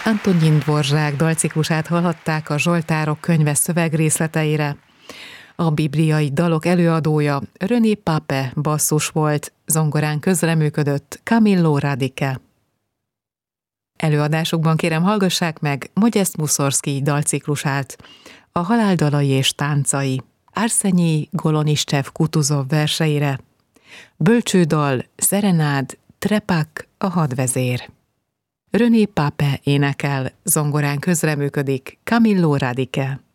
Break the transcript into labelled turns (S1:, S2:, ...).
S1: Antonin Dvorzsák dalciklusát hallhatták a Zsoltárok könyve szövegrészleteire. A bibliai dalok előadója René Pape basszus volt, zongorán közreműködött Camillo Radice. Előadásukban kérem hallgassák meg Modest Mussorgsky dalciklusát, a haláldalai és táncai, Arsenij Goloniscsev Kutuzov verseire, bölcsődal, szerenád, trepak, a hadvezér. René Pape énekel, zongorán közreműködik Camillo Radice.